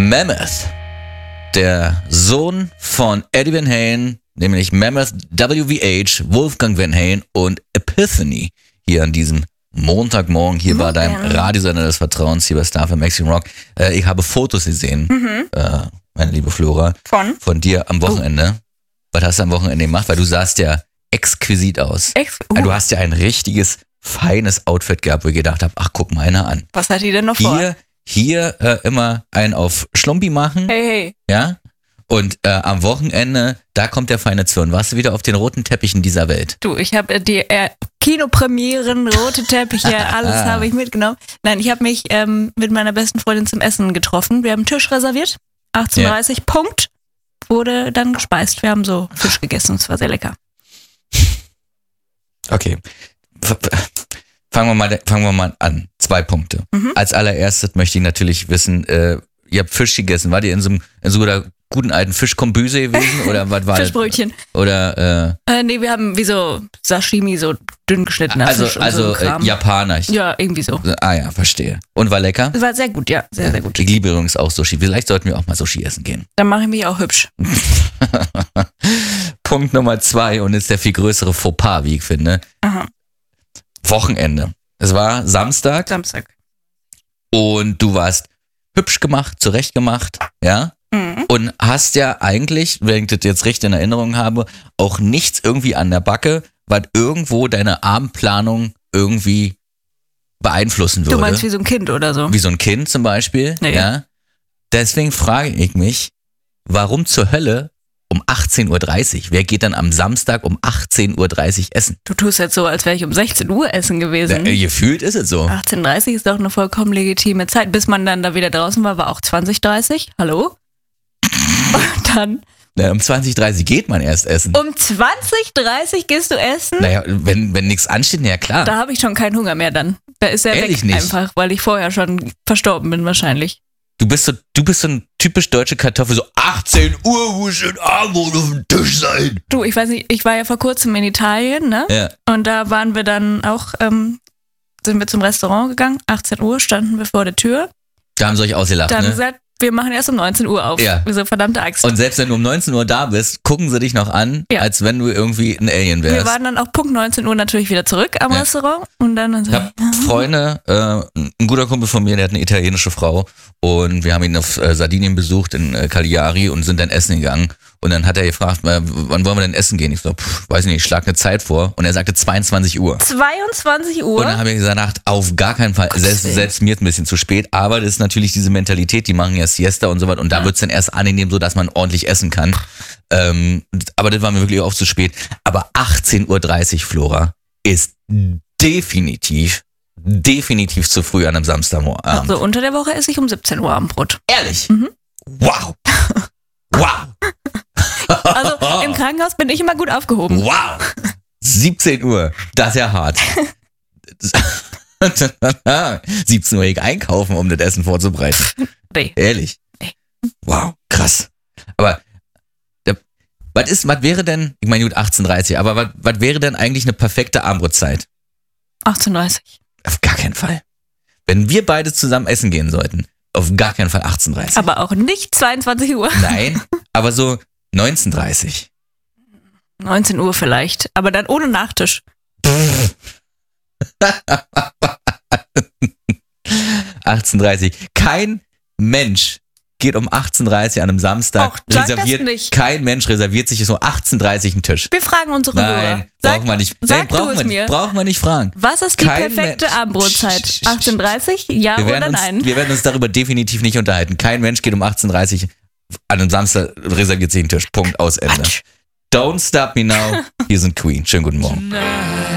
Mammoth, der Sohn von Eddie Van Halen, nämlich Mammoth WVH, Wolfgang Van Halen und Epiphany hier an diesem Montagmorgen hier bei deinem Radiosender des Vertrauens hier bei Star FM Maximum Rock. Ich habe Fotos gesehen, meine liebe Flora, von dir am Wochenende. Was hast du am Wochenende gemacht? Weil du sahst ja exquisit aus. Du hast ja ein richtiges, feines Outfit gehabt, wo ich gedacht habe, ach, guck mal einer an. Was hat die denn noch vor? Hier immer einen auf Schlumpi machen. Hey. Ja. Und am Wochenende, da kommt der feine Zwirn. Warst du wieder auf den roten Teppichen dieser Welt? Du, ich habe die Kinopremieren, rote Teppiche, alles habe ich mitgenommen. Nein, ich habe mich mit meiner besten Freundin zum Essen getroffen. Wir haben einen Tisch reserviert, 18:30 Uhr, Punkt. Wurde dann gespeist. Wir haben so Fisch gegessen, es war sehr lecker. Okay. Fangen wir mal an. 2 Punkte. Als allererstes möchte ich natürlich wissen, ihr habt Fisch gegessen. Wart ihr in so einer guten alten Fischkombüse gewesen? Oder was war Fischbrötchen. Das? Oder, nee, wir haben wie so Sashimi, so dünn geschnittener Fisch und so Kram. Japaner. Ja, irgendwie so. Ah ja, verstehe. Und war lecker? War sehr gut, ja. Sehr, sehr gut. Ich liebe übrigens auch Sushi. Vielleicht sollten wir auch mal Sushi essen gehen. Dann mache ich mich auch hübsch. Punkt Nummer 2 und ist der viel größere Fauxpas, wie ich finde. Aha. Wochenende. Es war Samstag. Und du warst hübsch gemacht, zurecht gemacht, ja? Und hast ja eigentlich, wenn ich das jetzt recht in Erinnerung habe, auch nichts irgendwie an der Backe, was irgendwo deine Abendplanung irgendwie beeinflussen würde. Du meinst wie so ein Kind oder so? Wie so ein Kind zum Beispiel, ja? Deswegen frage ich mich, warum zur Hölle um 18:30 Uhr? Wer geht dann am Samstag um 18:30 Uhr essen? Du tust jetzt so, als wäre ich um 16 Uhr essen gewesen. Ja, gefühlt ist es so. 18:30 ist doch eine vollkommen legitime Zeit. Bis man dann da wieder draußen war auch 20:30. Hallo? Und dann... Ja, um 20:30 geht man erst essen. Um 20:30 gehst du essen? Naja, wenn nichts ansteht, ja klar. Da habe ich schon keinen Hunger mehr dann. Da ist er Ehrlich weg nicht? einfach, weil ich vorher schon verstorben bin wahrscheinlich. Du bist so ein typisch deutsche Kartoffel, so 18 Uhr muss schon Abend auf dem Tisch sein. Du, ich weiß nicht, ich war ja vor kurzem in Italien, ne? Ja. Und da waren wir dann auch, sind wir zum Restaurant gegangen, 18 Uhr standen wir vor der Tür. Da haben sie euch ausgelacht, Da haben ne? sie gesagt, wir machen erst um 19 Uhr auf. Ja. So verdammte Axt. Und selbst wenn du um 19 Uhr da bist, gucken sie dich noch an, als wenn du irgendwie ein Alien wärst. Wir waren dann auch Punkt 19 Uhr natürlich wieder zurück am Restaurant. Und dann so, ich habe Freunde, ein guter Kumpel von mir, der hat eine italienische Frau und wir haben ihn auf Sardinien besucht in Cagliari und sind dann essen gegangen. Und dann hat er gefragt, wann wollen wir denn essen gehen? Ich so, weiß nicht, ich schlag eine Zeit vor. Und er sagte 22 Uhr. 22 Uhr? Und dann habe ich gesagt, auf gar keinen Fall, selbst mir ist ein bisschen zu spät. Aber das ist natürlich diese Mentalität, die machen ja Siesta und so weiter. Und da wird's dann erst angenehm, so dass man ordentlich essen kann. Aber das war mir wirklich auch zu spät. Aber 18:30 Uhr, Flora, ist definitiv zu früh an einem Samstagabend. Also unter der Woche esse ich um 17 Uhr Abendbrot. Ehrlich? Wow. Wow. Also im Krankenhaus bin ich immer gut aufgehoben. Wow. 17 Uhr, das ist ja hart. 17 Uhr einkaufen, um das Essen vorzubereiten. Nee. Ehrlich? Nee. Wow, krass. Aber was wäre denn, ich meine gut 18:30, aber was wäre denn eigentlich eine perfekte Abendbrotzeit? 18:30. Auf gar keinen Fall. Wenn wir beide zusammen essen gehen sollten, auf gar keinen Fall 18:30. Aber auch nicht 22 Uhr. Nein, aber so 19:30. 19 Uhr vielleicht, aber dann ohne Nachtisch. 18:30. Kein Mensch geht um 18:30 an einem Samstag. Och, sag das nicht. Kein Mensch reserviert sich so 18:30 einen Tisch. Wir fragen unsere Hörer. Brauchen wir nicht. Brauchen wir nicht fragen. Was ist die perfekte Abendbrotzeit? 18:30? Ja oder nein? Wir werden uns darüber definitiv nicht unterhalten. Kein Mensch geht um 18:30 an einem Samstag, reserviert sich einen Tisch. Punkt, aus, Ende. Don't Stop Me Now. Hier sind Queen. Schönen guten Morgen.